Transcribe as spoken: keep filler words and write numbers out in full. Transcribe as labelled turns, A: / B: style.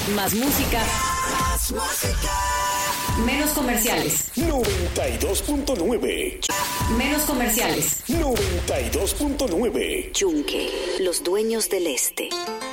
A: Más música. Más música. Menos comerciales.
B: noventa y dos punto nueve.
A: Menos comerciales.
B: noventa y dos punto nueve.
C: Yunque, los dueños del este.